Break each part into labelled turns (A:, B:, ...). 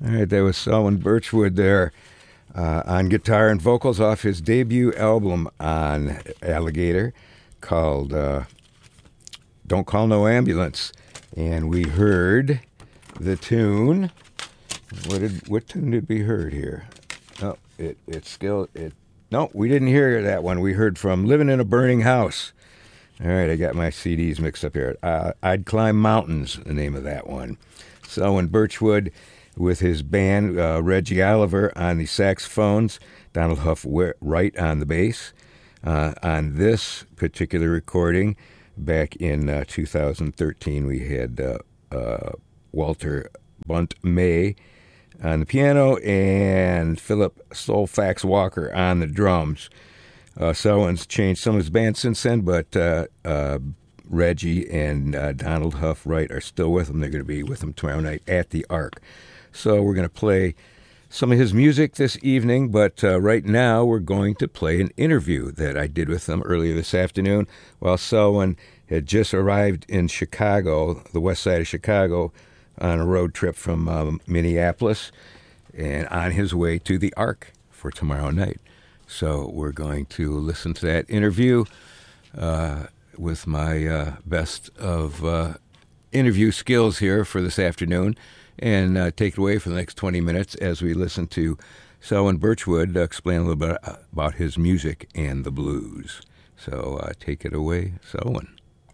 A: All right, that was Selwyn Birchwood there on guitar and vocals off his debut album on Alligator called Don't Call No Ambulance. And we heard the tune. What tune did we heard here? Oh, no, we didn't hear that one. We heard from Living in a Burning House. All right, I got my CDs mixed up here. I'd Climb Mountains, the name of that one. Selwyn Birchwood with his band, Reggie Oliver on the saxophones, Donald Huff Wright on the bass. On this particular recording, back in 2013, we had Walter Bunt May on the piano and Philip Soulfax Walker on the drums. Selwyn's changed some of his band since then, but Reggie and Donald Huff Wright are still with him. They're going to be with him tomorrow night at the Ark. So we're going to play some of his music this evening, but right now we're going to play an interview that I did with him earlier this afternoon while Selwyn had just arrived in Chicago, the west side of Chicago, on a road trip from Minneapolis and on his way to the Ark for tomorrow night. So we're going to listen to that interview with my best of interview skills here for this afternoon and take it away for the next 20 minutes as we listen to Selwyn Birchwood explain a little bit about his music and the blues. So take it away, Selwyn.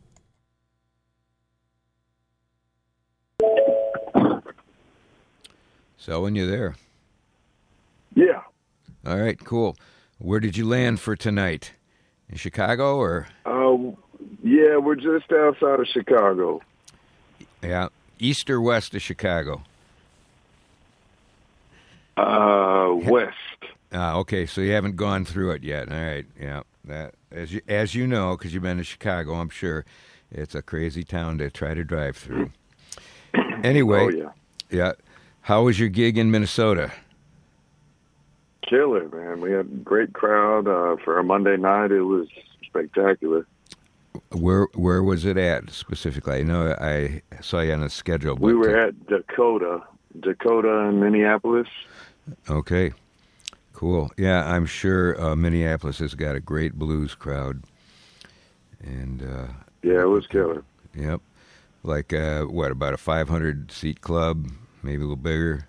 A: Selwyn, you there?
B: Yeah.
A: All right, cool. Where did you land for tonight? In Chicago or?
B: Yeah, we're just outside of Chicago.
A: Yeah. East or west of Chicago?
B: West.
A: Okay, so you haven't gone through it yet. All right, yeah. That as you know, because you've been to Chicago, I'm sure it's a crazy town to try to drive through. Anyway,
B: Oh, yeah.
A: Yeah. How was your gig in Minnesota?
B: Killer, man. We had a great crowd for a Monday night. It was spectacular.
A: Where was it at specifically? I know I saw you on the schedule. But
B: we were at Dakota in Minneapolis.
A: Okay, cool. Yeah, I'm sure Minneapolis has got a great blues crowd. And
B: yeah, it was killer.
A: Yep. Like, about a 500-seat club, maybe a little bigger?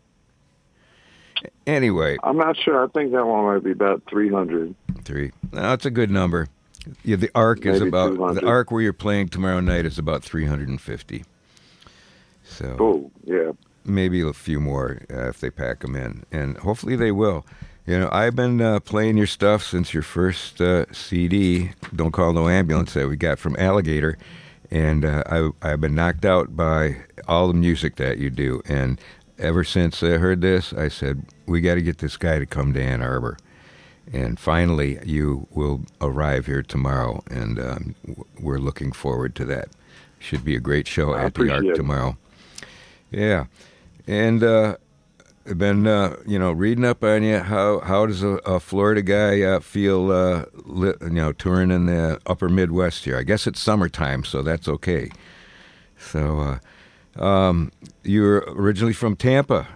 A: Anyway.
B: I'm not sure. I think that one might be about 300.
A: No, that's a good number. Yeah, the Ark is about 200. The Ark where you're playing tomorrow night is about 350. So,
B: oh yeah,
A: maybe a few more if they pack them in, and hopefully they will. You know, I've been playing your stuff since your first CD, "Don't Call No Ambulance," that we got from Alligator, and I've been knocked out by all the music that you do. And ever since I heard this, I said we got to get this guy to come to Ann Arbor. And finally, you will arrive here tomorrow, and we're looking forward to that. Should be a great show at the Ark tomorrow. Yeah, and I've been reading up on you. How does a Florida guy feel? Touring in the Upper Midwest here. I guess it's summertime, so that's okay. So you're originally from Tampa,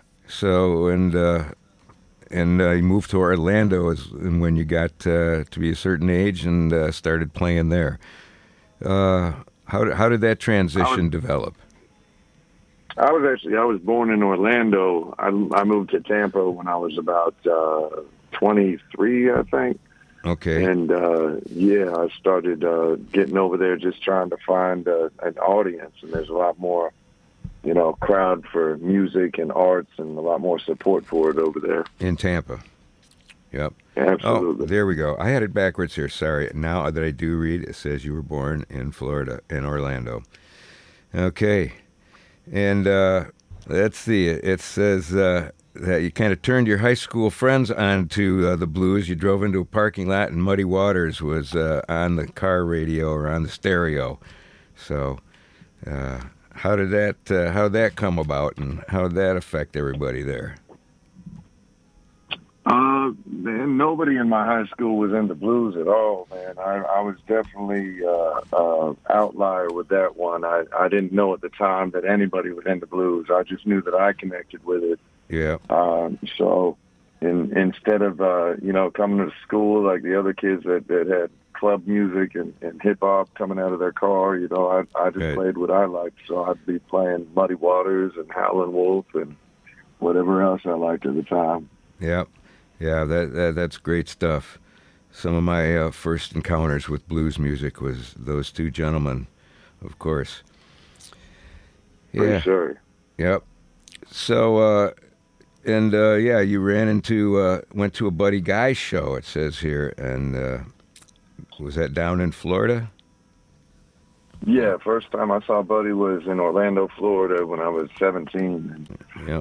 A: and you moved to Orlando when you got to be a certain age and started playing there. How did that transition develop?
B: I was born in Orlando. I moved to Tampa when I was about 23, I think.
A: Okay.
B: And I started getting over there, just trying to find an audience. And there's a lot more, crowd for music and arts, and a lot more support for it over there.
A: In Tampa. Yep.
B: Absolutely.
A: Oh, there we go. I had it backwards here. Sorry. Now that I do read, it says you were born in Florida, in Orlando. Okay. And let's see. It says that you kind of turned your high school friends onto the blues. You drove into a parking lot, and Muddy Waters was on the car radio or on the stereo. So, how did that come about, and how did that affect everybody there?
B: Man, nobody in my high school was into blues at all, man. I was definitely outlier with that one. I didn't know at the time that anybody was into blues. I just knew that I connected with it.
A: Yeah.
B: So instead of, coming to school like the other kids that had club music and hip hop coming out of their car, I just played what I liked. So I'd be playing Muddy Waters and Howlin' Wolf and whatever else I liked at the time.
A: Yeah. Yeah, that's great stuff. Some of my first encounters with blues music was those two gentlemen, of course.
B: Yeah. For sure.
A: Yep. So, you went to a Buddy Guy show, it says here, and was that down in Florida?
B: Yeah, first time I saw Buddy was in Orlando, Florida when I was 17.
A: Yep.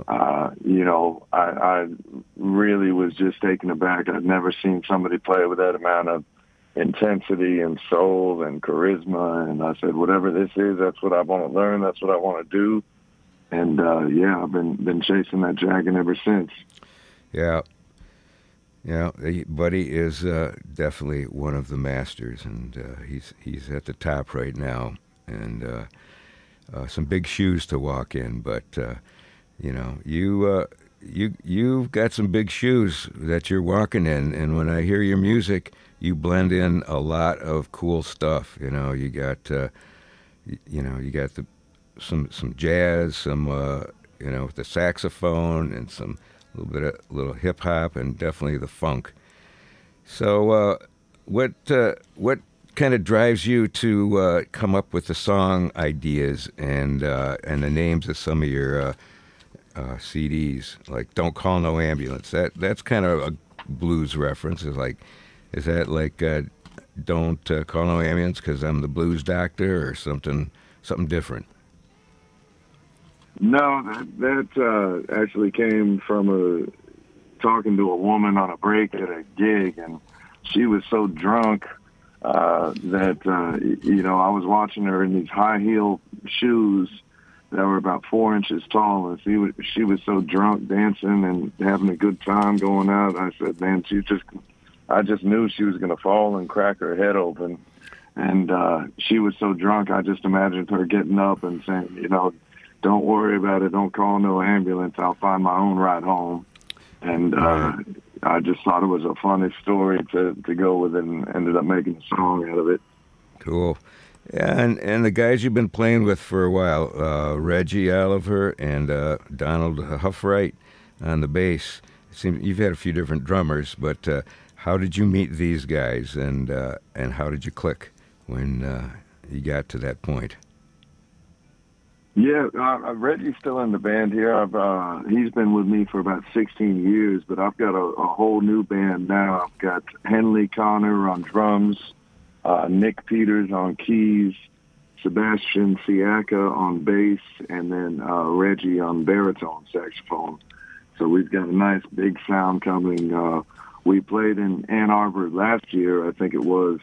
B: I really was just taken aback. I'd never seen somebody play with that amount of intensity and soul and charisma. And I said, whatever this is, that's what I want to learn. That's what I want to do. And I've been chasing that dragon ever since.
A: Yeah. Yeah, Buddy is definitely one of the masters, and he's at the top right now, and some big shoes to walk in. But you've got some big shoes that you're walking in, and when I hear your music, you blend in a lot of cool stuff. You got some jazz, some with the saxophone, and some. A little hip hop, and definitely the funk. So, what kind of drives you to come up with the song ideas and the names of some of your CDs? Like "Don't Call No Ambulance." That's kind of a blues reference. Is that like "Don't Call No Ambulance" because I'm the blues doctor, or something different?
B: No, that actually came from talking to a woman on a break at a gig, and she was so drunk that I was watching her in these high heel shoes that were about 4 inches tall, and she was so drunk dancing and having a good time going out. I said, man, I just knew she was going to fall and crack her head open, and she was so drunk. I just imagined her getting up and saying, don't worry about it. Don't call no ambulance. I'll find my own ride home. And I just thought it was a funny story to go with it, and ended up making a song out of it.
A: Cool. Yeah, and the guys you've been playing with for a while, Reggie Oliver and Donald Huffright on the bass. It seems you've had a few different drummers, but how did you meet these guys, and how did you click when you got to that point?
B: Yeah, Reggie's still in the band here. He's been with me for about 16 years, but I've got a whole new band now. I've got Henley Connor on drums, Nick Peters on keys, Sebastian Siaka on bass, and then Reggie on baritone saxophone. So we've got a nice big sound coming. We played in Ann Arbor last year, I think it was,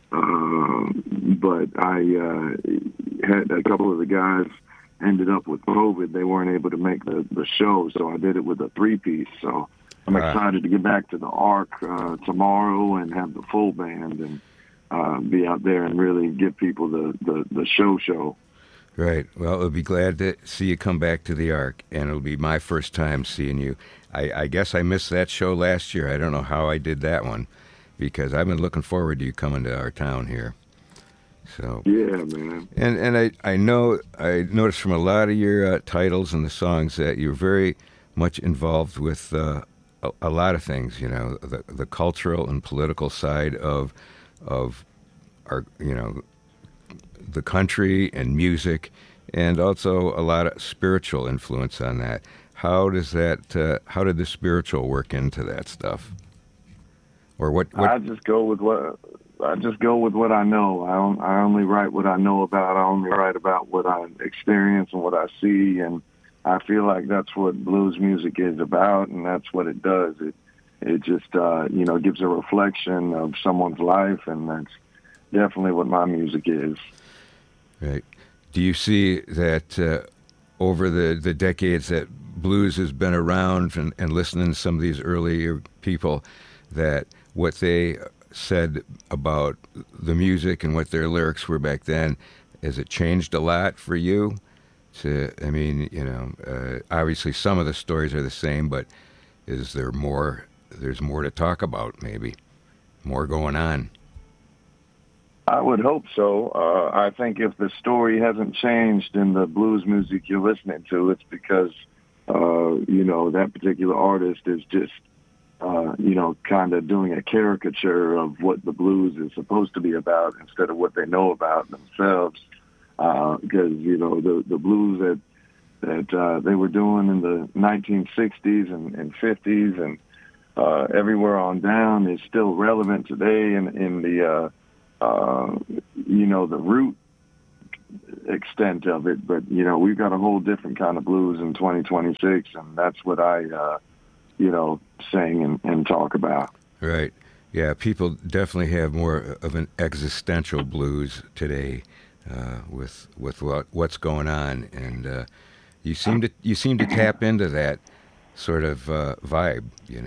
B: but I had a couple of the guys ended up with COVID. They weren't able to make the show, so I did it with a 3-piece. So I'm excited to get back to the Ark tomorrow and have the full band and be out there and really give people the show.
A: Right. Well, I'll be glad to see you come back to the Ark, and it'll be my first time seeing you. I guess I missed that show last year. I don't know how I did that one, because I've been looking forward to you coming to our town here. So
B: yeah, man.
A: And I noticed from a lot of your titles and the songs that you're very much involved with a lot of things. The cultural and political side of our the country and music, and also a lot of spiritual influence on that. How does that? How did the spiritual work into that stuff? Or what?
B: I just go with what I know. I only write what I know about. I only write about what I experience and what I see, and I feel like that's what blues music is about, and that's what it does. It just gives a reflection of someone's life, and that's definitely what my music is.
A: Right. Do you see that over the decades that blues has been around, and listening to some of these earlier people, that what they said about the music and what their lyrics were back then, has it changed a lot for you? I mean, obviously some of the stories are the same, but is there more? There's more to talk about, maybe more going on.
B: I would hope so. I think if the story hasn't changed in the blues music you're listening to, it's because, that particular artist is just, kind of doing a caricature of what the blues is supposed to be about instead of what they know about themselves. Because, the blues that they were doing in the 1960s and 50s and everywhere on down is still relevant today in the the root extent of it. But, we've got a whole different kind of blues in 2026, and that's what I, sing and talk about.
A: Right. Yeah, people definitely have more of an existential blues today with what's going on, and you seem to tap into that sort of vibe.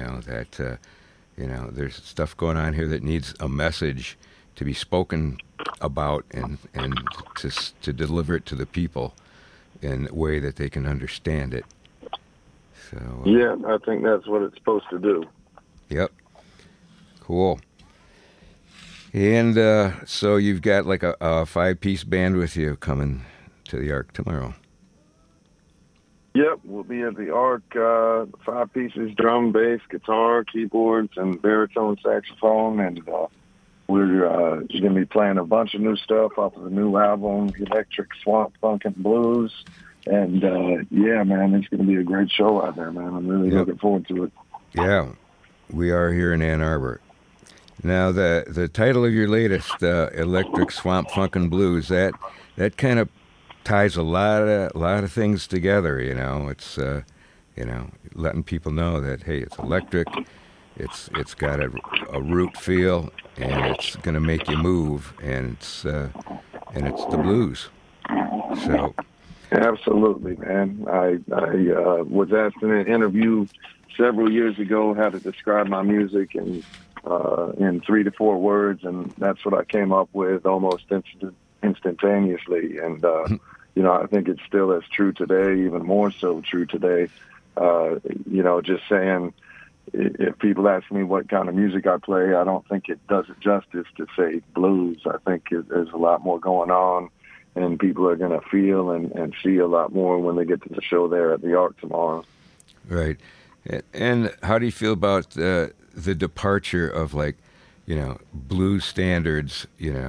A: There's stuff going on here that needs a message to be spoken about and to deliver it to the people in a way that they can understand it. So
B: yeah, I think that's what it's supposed to do.
A: Yep. Cool. And so you've got like a 5-piece band with you coming to the Ark tomorrow.
B: Yep, we'll be at the Ark, 5 pieces, drum, bass, guitar, keyboards, and baritone saxophone, and we're going to be playing a bunch of new stuff off of the new album, Electric Swamp Funk and Blues. And, yeah, man, it's going to be a great show out there, man. I'm really looking forward to it.
A: Yeah, we are here in Ann Arbor. Now, the title of your latest, Electric Swamp Funk and Blues, that kind of ties a lot of things together, It's, letting people know that, hey, it's electric, it's got a root feel, and it's going to make you move, and it's the blues. So,
B: absolutely, man. I was asked in an interview several years ago how to describe my music in 3 to 4 words, and that's what I came up with almost instantaneously. And I think it's still as true today, even more so true today. Just saying, if people ask me what kind of music I play, I don't think it does it justice to say blues. I think there's a lot more going on, and people are going to feel and see a lot more when they get to the show there at the Ark tomorrow.
A: Right. And how do you feel about the departure of, like, blues standards,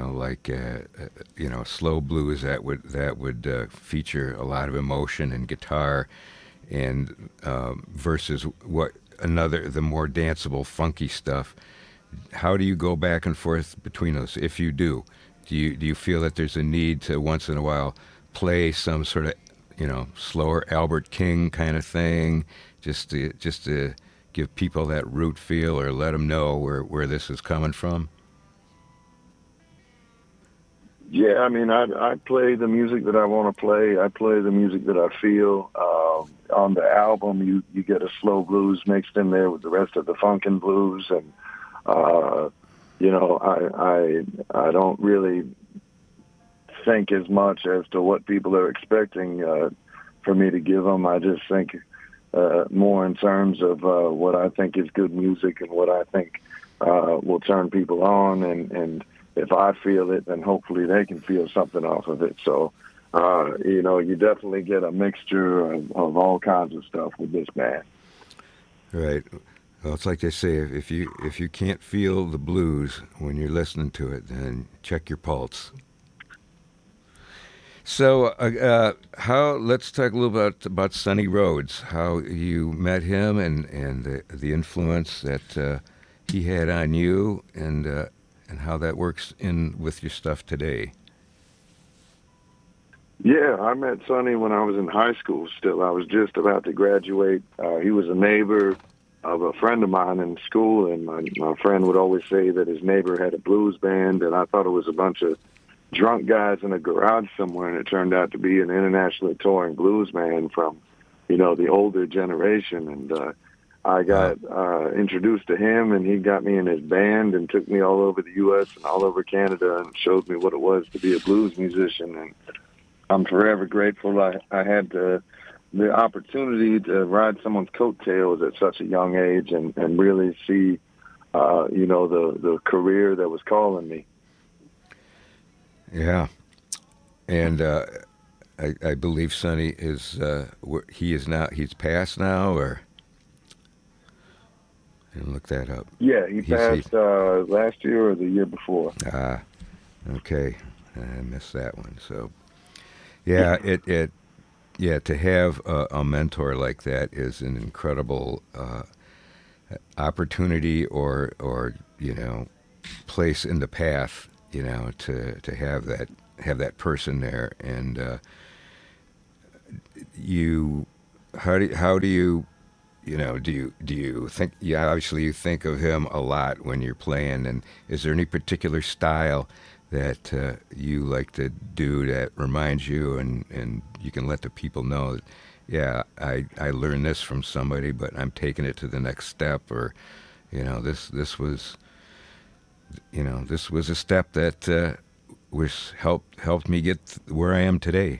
A: slow blues that would feature a lot of emotion and guitar, and versus the more danceable, funky stuff? How do you go back and forth between those? If you do you feel that there's a need to once in a while play some sort of slower Albert King kind of thing, just to give people that root feel, or let them know where this is coming from?
B: Yeah, I mean, I play the music that I want to play. I play the music that I feel. On the album, you get a slow blues mixed in there with the rest of the funk and blues, and I don't really think as much as to what people are expecting for me to give them. I just think more in terms of what I think is good music and what I think will turn people on, and if I feel it, then hopefully they can feel something off of it. So, you definitely get a mixture of all kinds of stuff with this band.
A: Right. Well, it's like they say, if you can't feel the blues when you're listening to it, then check your pulse. So, let's talk a little bit about Sonny Rhodes, how you met him, and the influence that he had on you, and how that works in with your stuff today.
B: Yeah, I met Sonny when I was in high school still. I was just about to graduate. He was a neighbor of a friend of mine in school, and my friend would always say that his neighbor had a blues band, and I thought it was a bunch of drunk guys in a garage somewhere, and it turned out to be an internationally touring blues man from, the older generation. And I got introduced to him, and he got me in his band and took me all over the U.S. and all over Canada and showed me what it was to be a blues musician. And I'm forever grateful I had the opportunity to ride someone's coattails at such a young age and really see, the career that was calling me.
A: Yeah. And I believe Sonny is, he's passed now, or? I didn't look that up.
B: Yeah, he passed last year or the year before.
A: Okay. I missed that one. So, yeah, to have a mentor like that is an incredible opportunity or place in the path, to have that person there. And how do you do you think? Yeah, obviously you think of him a lot when you're playing. And is there any particular style that you like to do that reminds you, and you can let the people know that, yeah, I learned this from somebody, but I'm taking it to the next step, or this was a step that helped me get where I am today.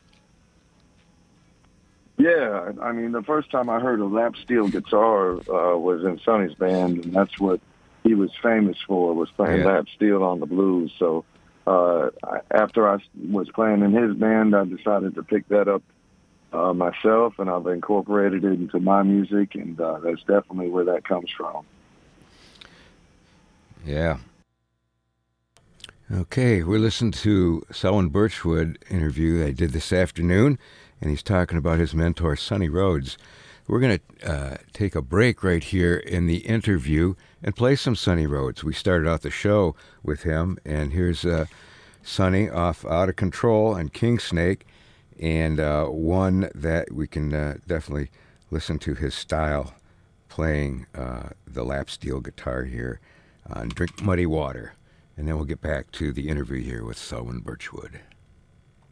B: Yeah, I mean, the first time I heard a lap steel guitar was in Sonny's band, and that's what he was famous for, was playing lap steel on the blues. So after I was playing in his band, I decided to pick that up myself, and I've incorporated it into my music, and that's definitely where that comes from.
A: Yeah. Okay, we're listening to Selwyn Birchwood interview I did this afternoon, and he's talking about his mentor, Sonny Rhodes. We're going to take a break right here in the interview and play some Sonny Rhodes. We started out the show with him, and here's Sonny off Out of Control and King Snake, and one that we can definitely listen to his style playing the lap steel guitar here on Drink Muddy Water. And then we'll get back to the interview here with Selwyn Birchwood.